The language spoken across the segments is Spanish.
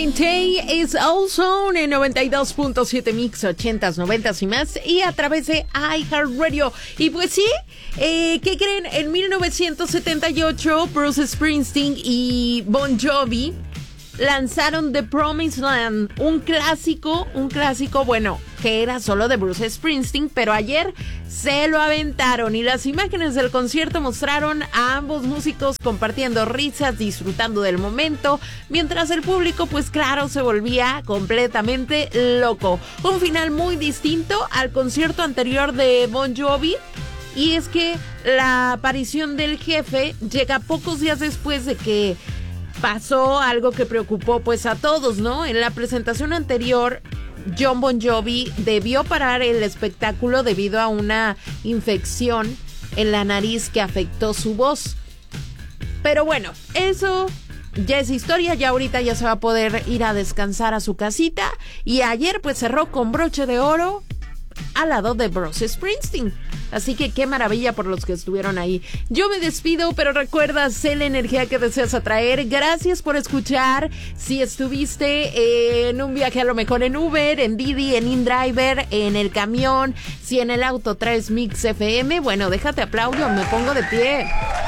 Tay is also en 92.7 Mix 80s, 90s y más, y a través de iHeartRadio. Y pues sí, ¿qué creen? En 1978 Bruce Springsteen y Bon Jovi lanzaron The Promised Land, un clásico, bueno, que era solo de Bruce Springsteen, pero ayer se lo aventaron y las imágenes del concierto mostraron a ambos músicos compartiendo risas, disfrutando del momento, mientras el público, pues claro, se volvía completamente loco. Un final muy distinto al concierto anterior de Bon Jovi. Y es que la aparición del jefe llega pocos días después de que pasó algo que preocupó pues a todos, ¿no? En la presentación anterior, Jon Bon Jovi debió parar el espectáculo debido a una infección en la nariz que afectó su voz. Pero bueno, eso ya es historia, ya ahorita ya se va a poder ir a descansar a su casita. Y ayer pues cerró con broche de oro al lado de Bruce Springsteen. Así que qué maravilla por los que estuvieron ahí. Yo me despido, pero recuerda, sé la energía que deseas atraer. Gracias por escuchar. Si estuviste en un viaje, a lo mejor en Uber, en Didi, en InDriver, en el camión, si en el auto traes Mix FM, bueno, déjate aplaudo, me pongo de pie.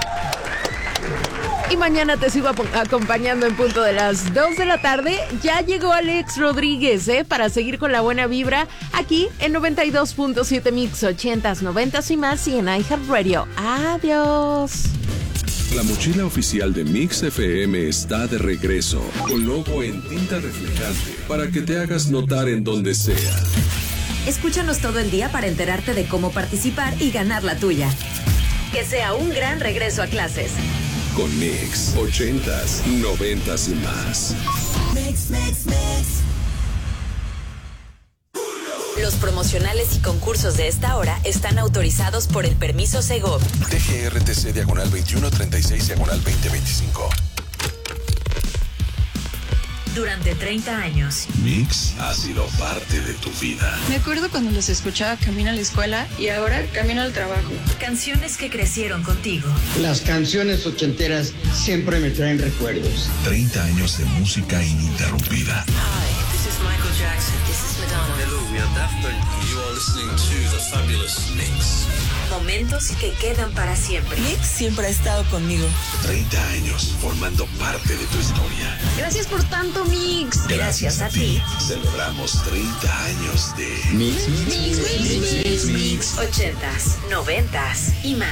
Y mañana te sigo acompañando en punto de las 2 de la tarde. Ya llegó Alex Rodríguez, para seguir con la buena vibra aquí en 92.7 Mix 80s, 90s y más y en iHeartRadio. Adiós. La mochila oficial de Mix FM está de regreso, con logo en tinta reflejante, para que te hagas notar en donde sea. Escúchanos todo el día para enterarte de cómo participar y ganar la tuya. Que sea un gran regreso a clases. Con Mix 80s, 90s y más. Mix. Los promocionales y concursos de esta hora están autorizados por el permiso Segov. DGRTC /2136/2025. Durante 30 años. Mix ha sido parte de tu vida. Me acuerdo cuando los escuchaba camino a la escuela y ahora camino al trabajo. Canciones que crecieron contigo. Las canciones ochenteras siempre me traen recuerdos. 30 años de música ininterrumpida. Hi, this is Michael Jackson. This is Madonna. Hello, we are Daft Punk. You are listening to The Fabulous Mix. Momentos que quedan para siempre. Mix siempre ha estado conmigo. 30 años formando parte de tu historia. Gracias por tanto, Mix. Gracias a ti. Celebramos 30 años de Mix. 80s, 90s y más.